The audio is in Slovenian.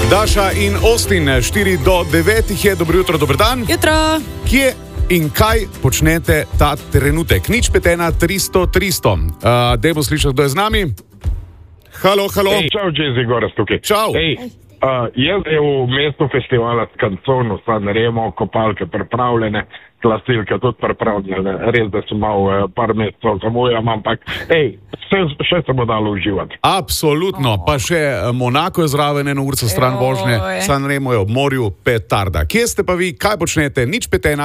Daša in Austin, 4 do 9 je, dobro jutro, dober dan. Jutro. Kje in kaj počnete ta trenutek? 051-300-300. Dajmo slišati, kdo je z nami. Halo. Ej, čau, Jezi, Goras tukaj. Čau. Ej, jaz je v mestu festivala Skanzonu, San Remo, kopalke pripravljene, klasilke tudi pripravljene. Res, da sem mal par mesecev zamujam, ampak še se bo dalo uživati. Absolutno, pa še Monako je zraven, 1 uro stran vožnje, San Remo je ob morju, petarda. Kje ste pa vi, kaj počnete? 051